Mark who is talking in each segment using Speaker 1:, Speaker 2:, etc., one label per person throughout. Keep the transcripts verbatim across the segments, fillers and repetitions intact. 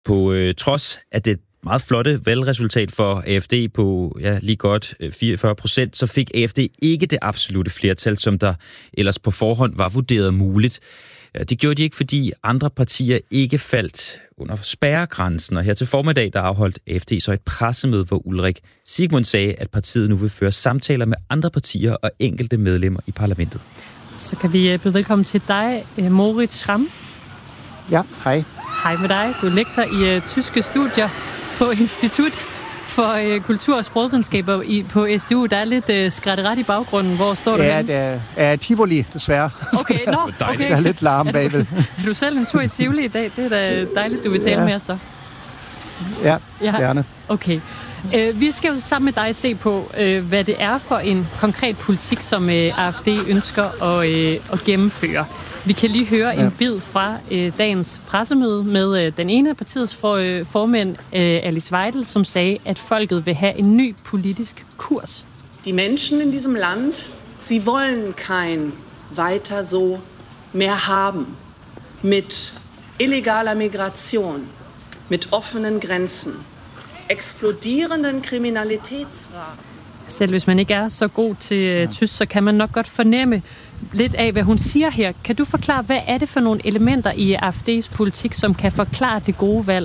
Speaker 1: På øh, trods af det meget flotte valgresultat for A F D på ja, lige godt fireogfyrre procent, så fik A F D ikke det absolutte flertal, som der ellers på forhånd var vurderet muligt. Det gjorde de ikke, fordi andre partier ikke faldt under spærregrænsen, og her til formiddag, der afholdt A F D så et pressemøde, hvor Ulrik Sigmund sagde, at partiet nu vil føre samtaler med andre partier og enkelte medlemmer i parlamentet.
Speaker 2: Så kan vi byde velkommen til dig, Moritz Schramm.
Speaker 3: Ja, hej.
Speaker 2: Hej med dig. Du er lektor i uh, tyske studier på Institut for uh, Kultur- og Sprogvidenskaber i, på S D U. Der er lidt uh, skrætteret i baggrunden. Hvor står du
Speaker 3: ja,
Speaker 2: henne?
Speaker 3: Ja, det er Tivoli, desværre.
Speaker 2: Okay, nå, okay.
Speaker 3: Der er lidt larm bagved.
Speaker 2: Er du, er du selv en tur i Tivoli i dag? Det er da dejligt, du vil tale
Speaker 3: ja.
Speaker 2: med os så.
Speaker 3: Ja, ja, gerne.
Speaker 2: Okay. Uh, vi skal jo sammen med dig se på, uh, hvad det er for en konkret politik, som uh, A F D ønsker at, uh, at gennemføre. Vi kan lige høre ja. en bid fra øh, dagens pressemøde med øh, den ene af partiets for, øh, formænd, øh, Alice Weidel, som sagde, at folket vil have en ny politisk kurs.
Speaker 4: Die Menschen in diesem Land, sie wollen kein weiter so mehr haben. Mit illegaler Migration, mit offenen Grenzen, explodierenden Kriminalitätsraten.
Speaker 2: Selv hvis man ikke er så god til øh, tysk, så kan man nok godt fornemme lidt af, hvad hun siger her. Kan du forklare, hvad er det for nogle elementer i A F D's politik, som kan forklare det gode valg?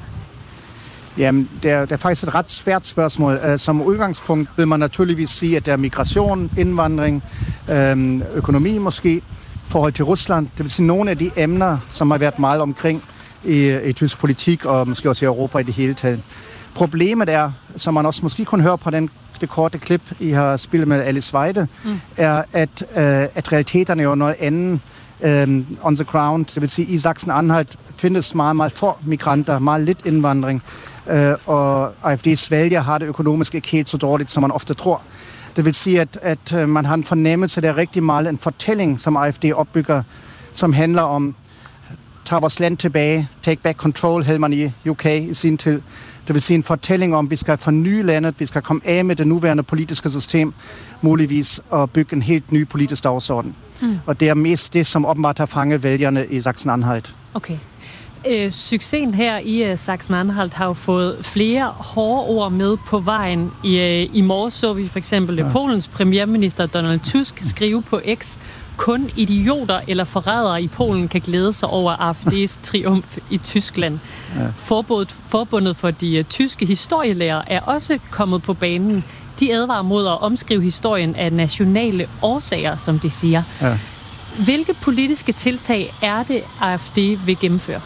Speaker 3: Jamen, det er, det er faktisk et ret svært spørgsmål. Som udgangspunkt vil man naturligvis sige, at der er migration, indvandring, økonomi måske, forhold til Rusland. Det vil sige nogle af de emner, som har været meget omkring i, i tysk politik, og måske også i Europa i det hele taget. Problemet er, som man også måske kunne høre på den det korte klip, I har spillet med Alice Weidel, mm. er, at, øh, at realiteterne er jo noget andet øh, on the ground. Det vil sige, i Sachsen-Anhalt findes meget, meget få migranter, meget lidt indvandring, øh, og A F D's vælgere har det økonomisk ikke helt så dårligt, som man ofte tror. Det vil sige, at, at man har en fornemmelse, der er rigtig meget en fortælling, som A F D opbygger, som handler om, tag vores land tilbage, take back control, havde man i U K i sin tid. Det vil sige en fortælling om, at vi skal forny landet, vi skal komme af med det nuværende politiske system, muligvis at bygge en helt ny politisk dagsorden. Mm. Og det er mest det, som åbenbart har fanget vælgerne i Sachsen-Anhalt.
Speaker 2: Okay. Øh, succesen her i uh, Sachsen-Anhalt har jo fået flere hårde ord med på vejen. I, uh, i morges så vi for eksempel ja. Polens premierminister Donald Tusk skrive på X, kun idioter eller forrædere i Polen kan glæde sig over A F D's triumf i Tyskland. Ja. Forbundet, forbundet for de uh, tyske historielærere er også kommet på banen. De advarer mod at omskrive historien af nationale årsager, som de siger. Ja. Hvilke politiske tiltag er det, A F D vil gennemføre?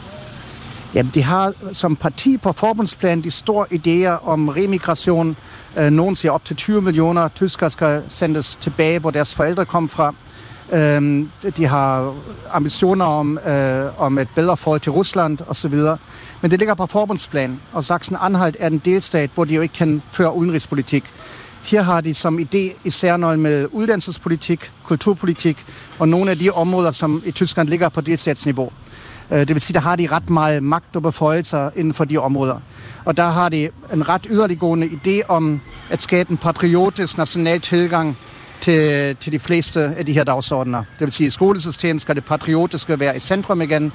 Speaker 3: Jamen, de har som parti på forbundsplan de store idéer om remigration. Øh, nogen siger op til tyve millioner tyskere skal sendes tilbage, hvor deres forældre kom fra. Øh, de har ambitioner om, øh, om et bedre forhold til Rusland osv. Men det ligger på forbundsplan, og Sachsen-Anhalt er en delstat, hvor de jo ikke kan føre udenrigspolitik. Her har de som idé især noget med uddannelsespolitik, kulturpolitik og nogle af de områder, som i Tyskland ligger på delstatsniveau. Det vil sige, der har de ret meget magt og beføjelser inden for de områder. Og der har de en ret yderliggående idé om at skabe en patriotisk national tilgang til, til de fleste af de her dagsordner. Det vil sige, at i skolesystemet skal det patriotiske være i centrum igen.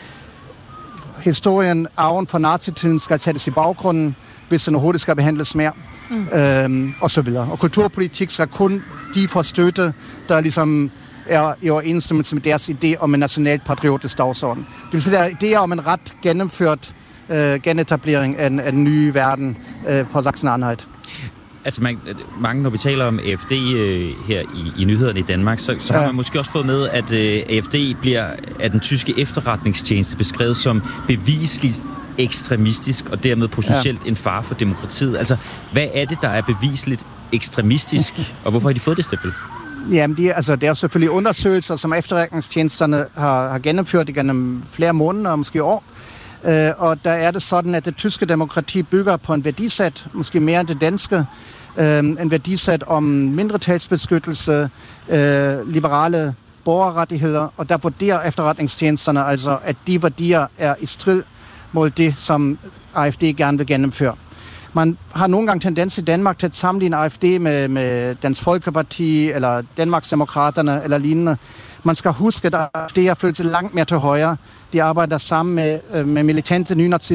Speaker 3: Historien, arven fra nazitiden skal sættes i baggrunden, hvis den overhovedet skal behandles mere. Mm. Øhm, og så videre. Og kulturpolitik skal kun de få støtte, der ligesom er i overensstemmelse med deres idé om en national patriotisk dagsorden. Det vil sige, at der er idéer om en ret gennemført øh, genetablering af en, af en ny verden øh, på Sachsen-Anhalt.
Speaker 1: Altså man, mange, når vi taler om A F D øh, her i, i nyhederne i Danmark, så, så ja. har man måske også fået med, at øh, A F D bliver af den tyske efterretningstjeneste beskrevet som bevisligt ekstremistisk, og dermed potentielt ja. en fare for demokratiet. Altså, hvad er det, der er bevisligt ekstremistisk, og hvorfor har de fået det stempel?
Speaker 3: Jamen, de, altså, det er selvfølgelig undersøgelser, som efterretningstjenesterne har, har gennemført igennem flere måneder, måske år. Øh, og der er det sådan, at det tyske demokrati bygger på en værdisæt, måske mere end det danske, øh, en værdisæt om mindretalsbeskyttelse, øh, liberale borgerrettigheder, og der vurderer efterretningstjenesterne altså, at de værdier er i strid mod det, som A F D gerne vil gennemføre. Man har nogle gange tendens i Danmark til at sammenligne A F D med, med Dansk Folkeparti eller Danmarksdemokraterne eller lignende. Man skal huske, at A F D har følt sig langt mere til højre. De arbejder sammen med, med militante nynazister